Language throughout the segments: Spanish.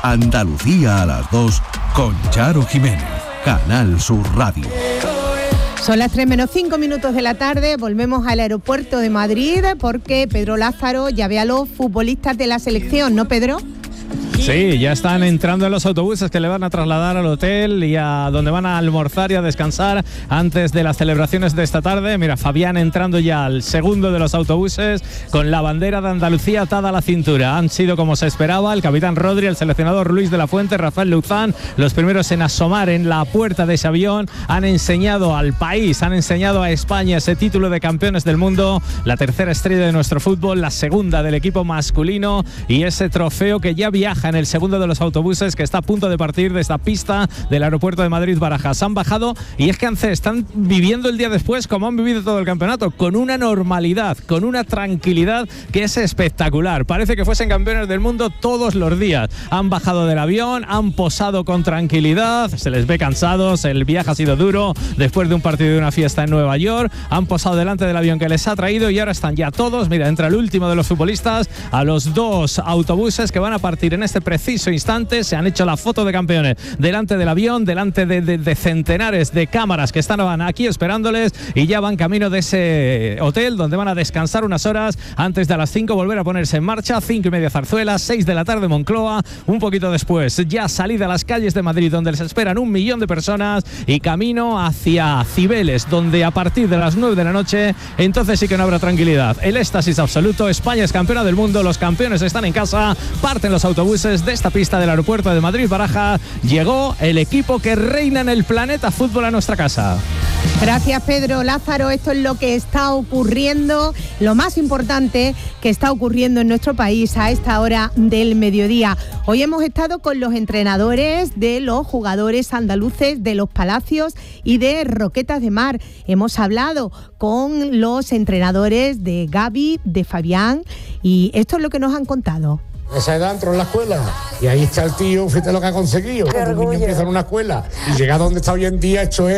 Andalucía a las 2 con Charo Jiménez. Canal Sur Radio. Son las 3 menos 5 minutos de la tarde, volvemos al aeropuerto de Madrid porque Pedro Lázaro ya ve a los futbolistas de la selección, ¿no, Pedro? Sí, ya están entrando en los autobuses que le van a trasladar al hotel y a donde van a almorzar y a descansar antes de las celebraciones de esta tarde. Mira, Fabián entrando ya al segundo de los autobuses con la bandera de Andalucía atada a la cintura. Han sido como se esperaba el capitán Rodri, el seleccionador Luis de la Fuente, Rafael Luzán, los primeros en asomar en la puerta de ese avión. Han enseñado al país, han enseñado a España ese título de campeones del mundo, la tercera estrella de nuestro fútbol, la segunda del equipo masculino y ese trofeo que ya viaja en el segundo de los autobuses que está a punto de partir de esta pista del aeropuerto de Madrid-Barajas. Han bajado y es que están viviendo el día después como han vivido todo el campeonato, con una normalidad, con una tranquilidad que es espectacular. Parece que fuesen campeones del mundo todos los días. Han bajado del avión, han posado con tranquilidad, se les ve cansados, el viaje ha sido duro después de un partido de una fiesta en Nueva York. Han posado delante del avión que les ha traído y ahora están ya todos, mira, entra el último de los futbolistas a los dos autobuses que van a partir en este preciso instante. Se han hecho la foto de campeones delante del avión, delante de centenares de cámaras que estaban aquí esperándoles y ya van camino de ese hotel donde van a descansar unas horas antes de a las 5 volver a ponerse en marcha. 5:30 Zarzuela, 6 de la tarde Moncloa, un poquito después ya salida a las calles de Madrid donde les esperan 1 millón de personas y camino hacia Cibeles donde a partir de las 9 de la noche entonces sí que no habrá tranquilidad. El éxtasis absoluto, España es campeona del mundo, los campeones están en casa, parten los autobuses de esta pista del aeropuerto de Madrid-Barajas. Llegó el equipo que reina en el planeta fútbol a nuestra casa. Gracias, Pedro Lázaro. Esto es lo que está ocurriendo, lo más importante que está ocurriendo en nuestro país a esta hora del mediodía. Hoy hemos estado con los entrenadores de los jugadores andaluces de Los Palacios y de Roquetas de Mar. Hemos hablado con los entrenadores de Gaby, de Fabián y esto es lo que nos han contado. Esa edad entró en la escuela y ahí está el tío, fíjate lo que ha conseguido. Cuando un niño empieza en una escuela y llega a donde está hoy en día, esto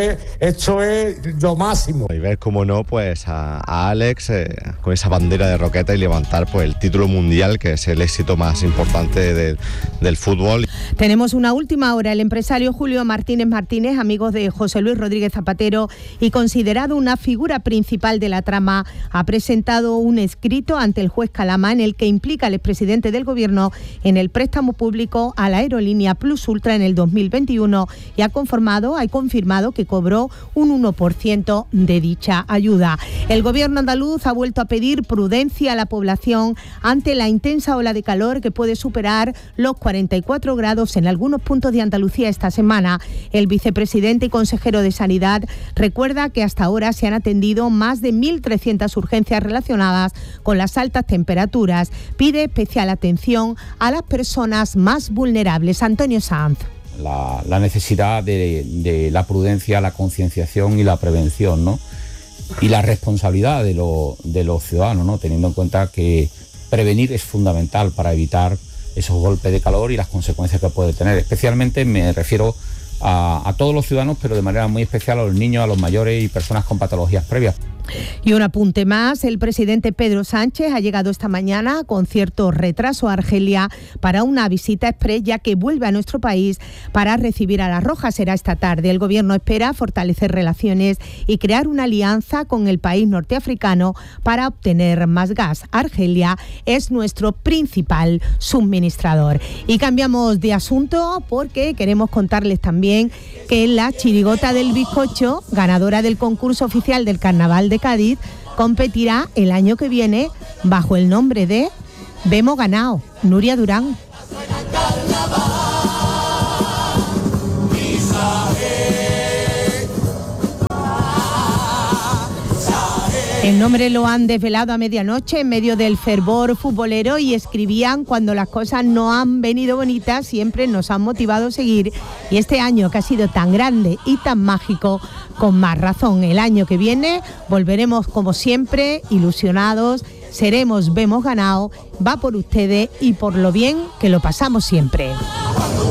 es lo máximo. Y ver cómo no, pues a Alex con esa bandera de Roqueta y levantar pues el título mundial, que es el éxito más importante del fútbol. Tenemos una última hora. El empresario Julio Martínez Martínez, amigo de José Luis Rodríguez Zapatero y considerado una figura principal de la trama, ha presentado un escrito ante el juez Calama en el que implica al expresidente del gobierno en el préstamo público a la aerolínea Plus Ultra en el 2021 y ha confirmado que cobró un 1% de dicha ayuda. El gobierno andaluz ha vuelto a pedir prudencia a la población ante la intensa ola de calor que puede superar los 44 grados en algunos puntos de Andalucía esta semana. El vicepresidente y consejero de Sanidad recuerda que hasta ahora se han atendido más de 1.300 urgencias relacionadas con las altas temperaturas. Pide especial atención a las personas más vulnerables. Antonio Sanz. La necesidad de la prudencia, la concienciación y la prevención, ¿no? Y la responsabilidad de los ciudadanos, ¿no? Teniendo en cuenta que prevenir es fundamental para evitar esos golpes de calor y las consecuencias que puede tener. Especialmente me refiero a todos los ciudadanos, pero de manera muy especial a los niños, a los mayores y personas con patologías previas. Y un apunte más, el presidente Pedro Sánchez ha llegado esta mañana con cierto retraso a Argelia para una visita exprés, ya que vuelve a nuestro país para recibir a La Roja. Será esta tarde. El gobierno espera fortalecer relaciones y crear una alianza con el país norteafricano para obtener más gas. Argelia es nuestro principal suministrador. Y cambiamos de asunto porque queremos contarles también que la chirigota del bizcocho, ganadora del concurso oficial del Carnaval de Cádiz, competirá el año que viene bajo el nombre de Vemos Ganao. Nuria Durán. El nombre lo han desvelado a medianoche en medio del fervor futbolero y escribían: cuando las cosas no han venido bonitas, siempre nos han motivado a seguir. Y este año, que ha sido tan grande y tan mágico, con más razón. El año que viene volveremos como siempre, ilusionados, seremos Vemos Ganao, va por ustedes y por lo bien que lo pasamos siempre.